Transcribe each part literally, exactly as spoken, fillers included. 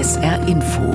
S R Info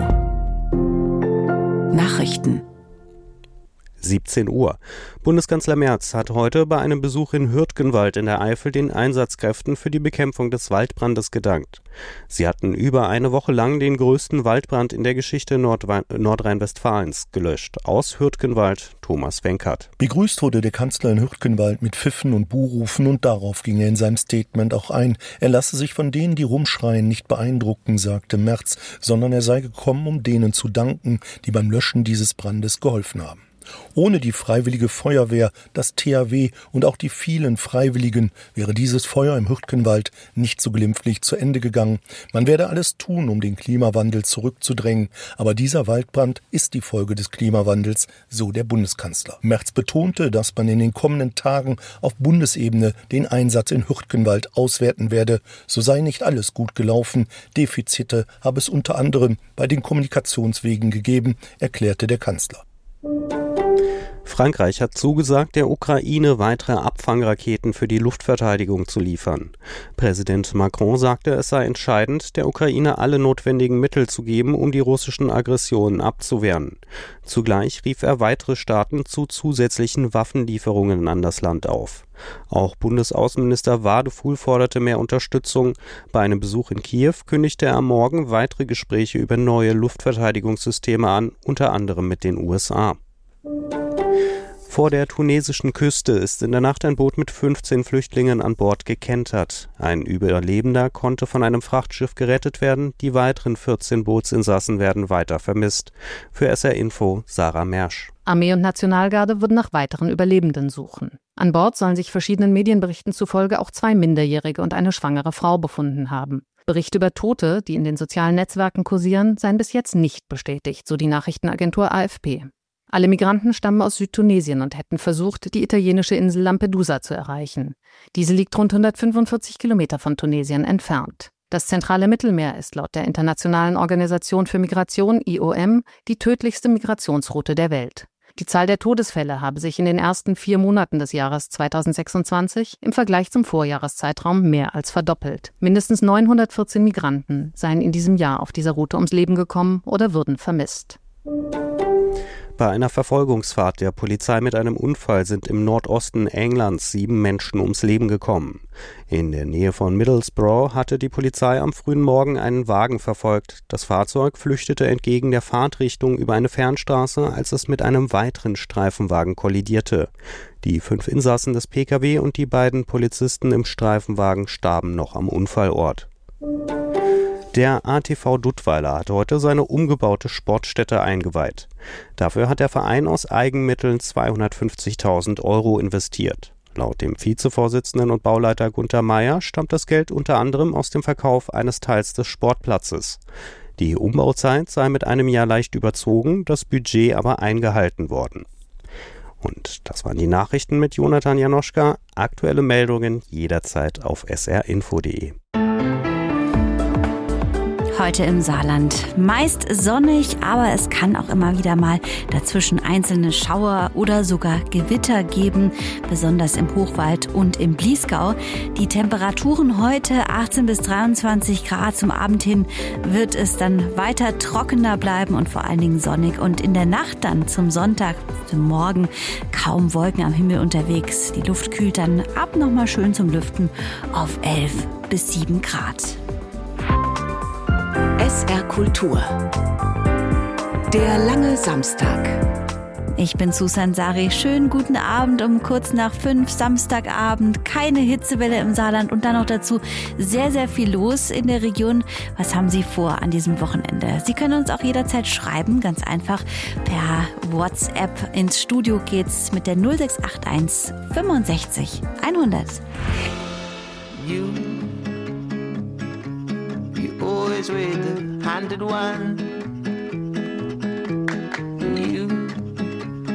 Nachrichten siebzehn Uhr. Bundeskanzler Merz hat heute bei einem Besuch in Hürtgenwald in der Eifel den Einsatzkräften für die Bekämpfung des Waldbrandes gedankt. Sie hatten über eine Woche lang den größten Waldbrand in der Geschichte Nordrhein- Nordrhein-Westfalens gelöscht. Aus Hürtgenwald, Thomas Wenkert. Begrüßt wurde der Kanzler in Hürtgenwald mit Pfiffen und Buhrufen und darauf ging er in seinem Statement auch ein. Er lasse sich von denen, die rumschreien, nicht beeindrucken, sagte Merz, sondern er sei gekommen, um denen zu danken, die beim Löschen dieses Brandes geholfen haben. Ohne die Freiwillige Feuerwehr, das T H W und auch die vielen Freiwilligen wäre dieses Feuer im Hürtgenwald nicht so glimpflich zu Ende gegangen. Man werde alles tun, um den Klimawandel zurückzudrängen. Aber dieser Waldbrand ist die Folge des Klimawandels, so der Bundeskanzler. Merz betonte, dass man in den kommenden Tagen auf Bundesebene den Einsatz in Hürtgenwald auswerten werde. So sei nicht alles gut gelaufen. Defizite habe es unter anderem bei den Kommunikationswegen gegeben, erklärte der Kanzler. Frankreich hat zugesagt, der Ukraine weitere Abfangraketen für die Luftverteidigung zu liefern. Präsident Macron sagte, es sei entscheidend, der Ukraine alle notwendigen Mittel zu geben, um die russischen Aggressionen abzuwehren. Zugleich rief er weitere Staaten zu zusätzlichen Waffenlieferungen an das Land auf. Auch Bundesaußenminister Wadefuhl forderte mehr Unterstützung. Bei einem Besuch in Kiew kündigte er am Morgen weitere Gespräche über neue Luftverteidigungssysteme an, unter anderem mit den U S A. Vor der tunesischen Küste ist in der Nacht ein Boot mit fünfzehn Flüchtlingen an Bord gekentert. Ein Überlebender konnte von einem Frachtschiff gerettet werden. Die weiteren vierzehn Bootsinsassen werden weiter vermisst. Für S R Info Sarah Mersch. Armee und Nationalgarde würden nach weiteren Überlebenden suchen. An Bord sollen sich verschiedenen Medienberichten zufolge auch zwei Minderjährige und eine schwangere Frau befunden haben. Berichte über Tote, die in den sozialen Netzwerken kursieren, seien bis jetzt nicht bestätigt, so die Nachrichtenagentur A F P. Alle Migranten stammen aus Südtunesien und hätten versucht, die italienische Insel Lampedusa zu erreichen. Diese liegt rund hundertfünfundvierzig Kilometer von Tunesien entfernt. Das zentrale Mittelmeer ist laut der Internationalen Organisation für Migration I O M die tödlichste Migrationsroute der Welt. Die Zahl der Todesfälle habe sich in den ersten vier Monaten des Jahres zweitausendsechsundzwanzig im Vergleich zum Vorjahreszeitraum mehr als verdoppelt. Mindestens neunhundertvierzehn Migranten seien in diesem Jahr auf dieser Route ums Leben gekommen oder würden vermisst. Bei einer Verfolgungsfahrt der Polizei mit einem Unfall sind im Nordosten Englands sieben Menschen ums Leben gekommen. In der Nähe von Middlesbrough hatte die Polizei am frühen Morgen einen Wagen verfolgt. Das Fahrzeug flüchtete entgegen der Fahrtrichtung über eine Fernstraße, als es mit einem weiteren Streifenwagen kollidierte. Die fünf Insassen des P K W und die beiden Polizisten im Streifenwagen starben noch am Unfallort. Der A T V Duttweiler hat heute seine umgebaute Sportstätte eingeweiht. Dafür hat der Verein aus Eigenmitteln zweihundertfünfzigtausend Euro investiert. Laut dem Vizevorsitzenden und Bauleiter Gunter Meyer stammt das Geld unter anderem aus dem Verkauf eines Teils des Sportplatzes. Die Umbauzeit sei mit einem Jahr leicht überzogen, das Budget aber eingehalten worden. Und das waren die Nachrichten mit Jonathan Janoschka. Aktuelle Meldungen jederzeit auf s r info punkt d e. Heute im Saarland. Meist sonnig, aber es kann auch immer wieder mal dazwischen einzelne Schauer oder sogar Gewitter geben, besonders im Hochwald und im Bliesgau. Die Temperaturen heute achtzehn bis dreiundzwanzig Grad. Zum Abend hin wird es dann weiter trockener bleiben und vor allen Dingen sonnig. Und in der Nacht dann zum Sonntag, zum Morgen, kaum Wolken am Himmel unterwegs. Die Luft kühlt dann ab nochmal schön zum Lüften auf elf bis sieben Grad. S R Kultur. Der lange Samstag. Ich bin Susan Sari. Schönen guten Abend um kurz nach fünf, Samstagabend. Keine Hitzewelle im Saarland und dann noch dazu sehr, sehr viel los in der Region. Was haben Sie vor an diesem Wochenende? Sie können uns auch jederzeit schreiben, ganz einfach per WhatsApp. Ins Studio geht's mit der null sechs acht eins fünfundsechzig hundert. You, you always with the handed one.